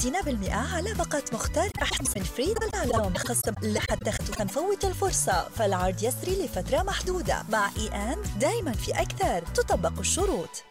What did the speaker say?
50% على باقات مختار أحسن فريد العالم خصم لحتى تنفوت الفرصة. فالعرض يسري لفترة محدودة. مع إي أند دايما في أكثر، تطبق الشروط.